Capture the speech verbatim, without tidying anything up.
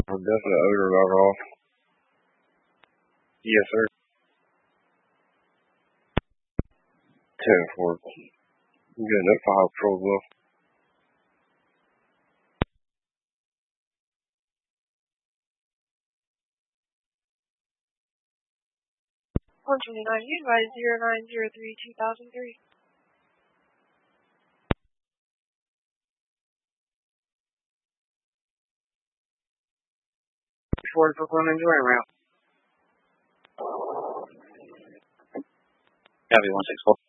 Definite odor got off. Yes, sir. ten four. I'm getting that file patrol though. one twenty-nine, you advise zero nine zero three two thousand three. Ford Brooklyn Enjoy route. Copy one six four.